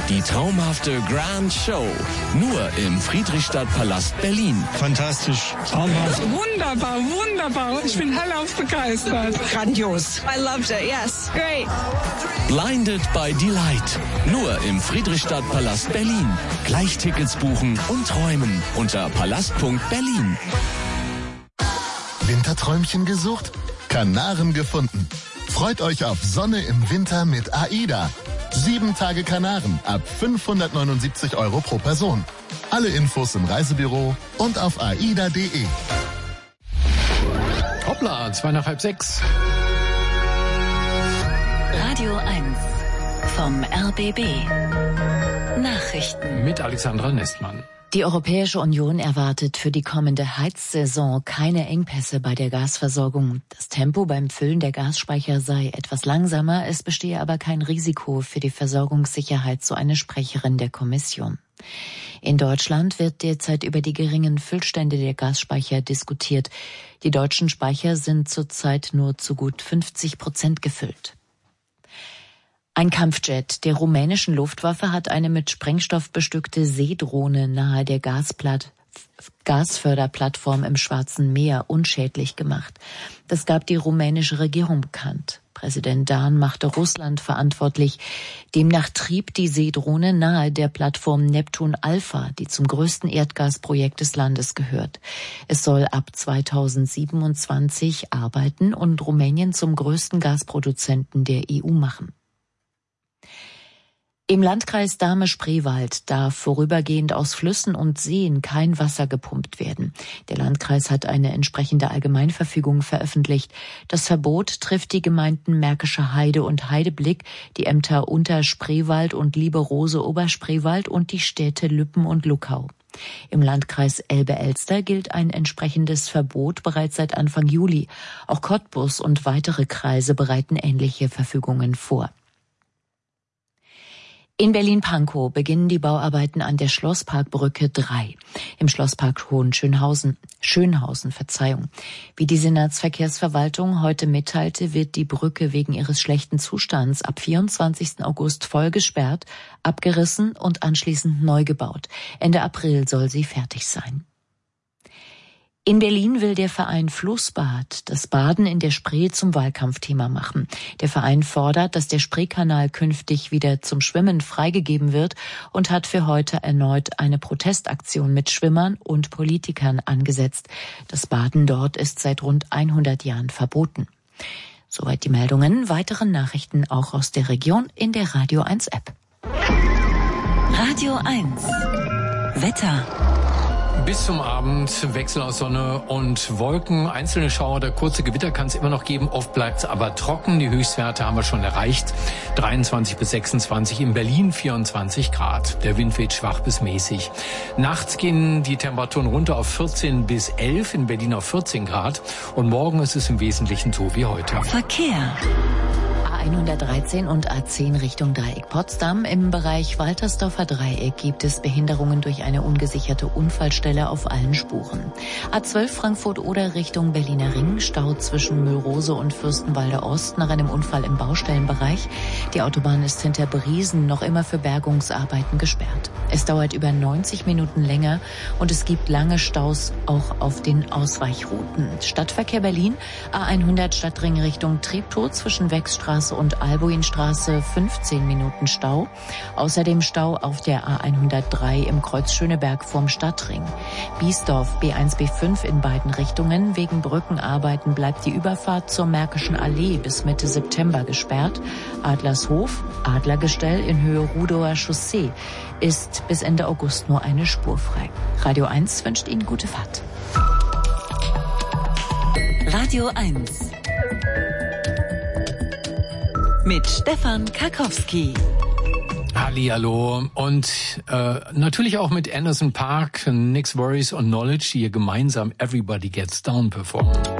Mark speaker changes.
Speaker 1: Die traumhafte Grand Show. Nur im Friedrichstadtpalast Berlin.
Speaker 2: Fantastisch. Traumhaft.
Speaker 3: Wunderbar, wunderbar. Ich bin hellauf begeistert.
Speaker 4: Grandios. I loved it, yes. Great.
Speaker 1: Blinded by Delight. Nur im Friedrichstadtpalast Berlin. Gleich Tickets buchen und träumen unter palast.berlin.
Speaker 5: Winterträumchen gesucht? Kanaren gefunden. Freut euch auf Sonne im Winter mit AIDA. 7 Tage Kanaren ab 579 € pro Person. Alle Infos im Reisebüro und auf aida.de.
Speaker 6: Hoppla, 5:05.
Speaker 7: Radio 1 vom RBB. Nachrichten
Speaker 6: Mit Alexandra Nestmann.
Speaker 7: Die Europäische Union erwartet für die kommende Heizsaison keine Engpässe bei der Gasversorgung. Das Tempo beim Füllen der Gasspeicher sei etwas langsamer, es bestehe aber kein Risiko für die Versorgungssicherheit, so eine Sprecherin der Kommission. In Deutschland wird derzeit über die geringen Füllstände der Gasspeicher diskutiert. Die deutschen Speicher sind zurzeit nur zu gut 50% gefüllt. Ein Kampfjet der rumänischen Luftwaffe hat eine mit Sprengstoff bestückte Seedrohne nahe der Gasförderplattform im Schwarzen Meer unschädlich gemacht. Das gab die rumänische Regierung bekannt. Präsident Dahn machte Russland verantwortlich. Demnach trieb die Seedrohne nahe der Plattform Neptun Alpha, die zum größten Erdgasprojekt des Landes gehört. Es soll ab 2027 arbeiten und Rumänien zum größten Gasproduzenten der EU machen. Im Landkreis Dahme-Spreewald darf vorübergehend aus Flüssen und Seen kein Wasser gepumpt werden. Der Landkreis hat eine entsprechende Allgemeinverfügung veröffentlicht. Das Verbot trifft die Gemeinden Märkische Heide und Heideblick, die Ämter Unterspreewald und Lieberose-Oberspreewald und die Städte Lüppen und Luckau. Im Landkreis Elbe-Elster gilt ein entsprechendes Verbot bereits seit Anfang Juli. Auch Cottbus und weitere Kreise bereiten ähnliche Verfügungen vor. In Berlin-Pankow beginnen die Bauarbeiten an der Schlossparkbrücke 3 im Schlosspark Schönhausen. Wie die Senatsverkehrsverwaltung heute mitteilte, wird die Brücke wegen ihres schlechten Zustands ab 24. August voll gesperrt, abgerissen und anschließend neu gebaut. Ende April soll sie fertig sein. In Berlin will der Verein Flussbad das Baden in der Spree zum Wahlkampfthema machen. Der Verein fordert, dass der Spreekanal künftig wieder zum Schwimmen freigegeben wird und hat für heute erneut eine Protestaktion mit Schwimmern und Politikern angesetzt. Das Baden dort ist seit rund 100 Jahren verboten. Soweit die Meldungen. Weitere Nachrichten auch aus der Region in der Radio 1 App. Radio 1 Wetter.
Speaker 6: Bis zum Abend Wechsel aus Sonne und Wolken. Einzelne Schauer oder kurze Gewitter kann es immer noch geben. Oft bleibt es aber trocken. Die Höchstwerte haben wir schon erreicht. 23 bis 26, in Berlin 24 Grad. Der Wind weht schwach bis mäßig. Nachts gehen die Temperaturen runter auf 14 bis 11, in Berlin auf 14 Grad. Und morgen ist es im Wesentlichen so wie heute.
Speaker 7: Verkehr. A113 und A10 Richtung Dreieck Potsdam. Im Bereich Waltersdorfer Dreieck gibt es Behinderungen durch eine ungesicherte Unfallstelle auf allen Spuren. A12 Frankfurt-Oder Richtung Berliner Ring. Stau zwischen Müllrose und Fürstenwalde Ost nach einem Unfall im Baustellenbereich. Die Autobahn ist hinter Briesen noch immer für Bergungsarbeiten gesperrt. Es dauert über 90 Minuten länger und es gibt lange Staus auch auf den Ausweichrouten. Stadtverkehr Berlin, A100 Stadtring Richtung Treptow zwischen Wechsstraße und Albuinstraße 15 Minuten Stau. Außerdem Stau auf der A103 im Kreuz Schöneberg vorm Stadtring. Biesdorf B1 B5 in beiden Richtungen. Wegen Brückenarbeiten bleibt die Überfahrt zur Märkischen Allee bis Mitte September gesperrt. Adlershof, Adlergestell in Höhe Rudower Chaussee ist bis Ende August nur eine Spur frei. Radio 1 wünscht Ihnen gute Fahrt. Radio 1 mit Stefan Karkowski.
Speaker 6: Hallihallo und natürlich auch mit Anderson .Paak, Nix Worries und Knowledge, die hier gemeinsam Everybody Gets Down performen.